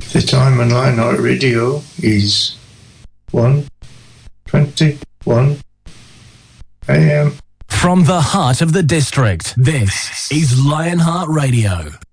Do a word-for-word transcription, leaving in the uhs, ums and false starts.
The time on Lionheart Radio is one twenty-one a m. From the heart of the district, this is Lionheart Radio.